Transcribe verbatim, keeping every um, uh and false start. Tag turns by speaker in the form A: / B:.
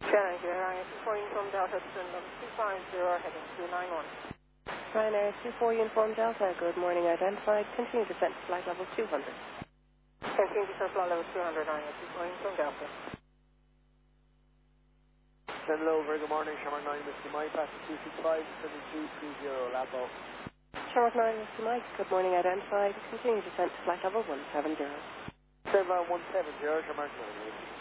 A: Challenge Ryanair two four Uniform Delta, descend level two five zero, heading two nine one.
B: Ryanair two four Uniform Delta, good morning, identified. Continue descent to flight level two hundred.
A: Continue descent flight level two hundred, Ryanair two four Uniform Delta.
C: Send low, very good morning, Shamrock nine, Whiskey Mike, passing two six five, sending two three zero, Lapo.
B: Shamrock nine, Whiskey Mike, good morning, identified. Continue descent to flight level one seven zero.
C: seven one seven zero, Shamrock nine,